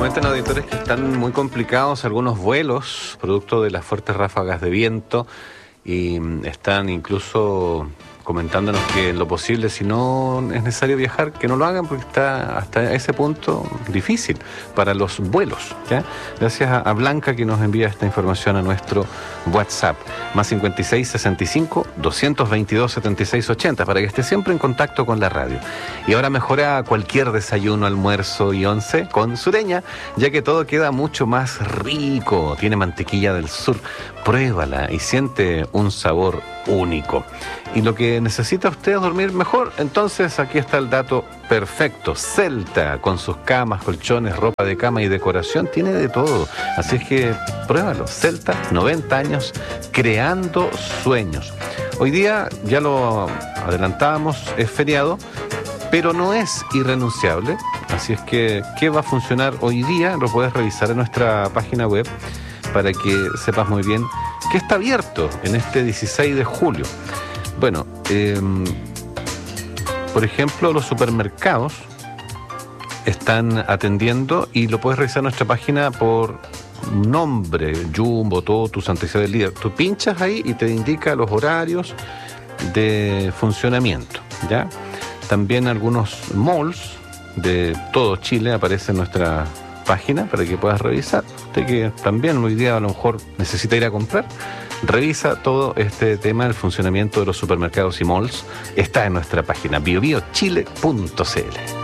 comentan auditores que están muy complicados algunos vuelos, producto de las fuertes ráfagas de viento, y están incluso comentándonos que en lo posible, si no es necesario viajar, que no lo hagan porque está hasta ese punto difícil para los vuelos, ¿ya? Gracias a Blanca que nos envía esta información a nuestro WhatsApp, más 56 65 222 76 80, para que esté siempre en contacto con la radio. Y ahora mejora cualquier desayuno, almuerzo y once con Sureña, ya que todo queda mucho más rico. Tiene mantequilla del sur, pruébala y siente un sabor único. Y lo que necesita usted es dormir mejor, entonces aquí está el dato perfecto. Celta, con sus camas, colchones, ropa de cama y decoración, tiene de todo. Así es que pruébalo. Celta, 90 años, creando sueños. Hoy día, ya lo adelantábamos, es feriado, pero no es irrenunciable. Así es que, ¿qué va a funcionar hoy día? Lo puedes revisar en nuestra página web para que sepas muy bien que está abierto en este 16 de julio. Bueno, por ejemplo, los supermercados están atendiendo y lo puedes revisar en nuestra página por nombre, Jumbo, todo tu Santa Isabel Líder. Tú pinchas ahí y te indica los horarios de funcionamiento, ¿ya? También algunos malls de todo Chile aparecen en nuestra página para que puedas revisar. Usted que también hoy día a lo mejor necesita ir a comprar, revisa todo este tema del funcionamiento de los supermercados y malls. Está en nuestra página biobiochile.cl.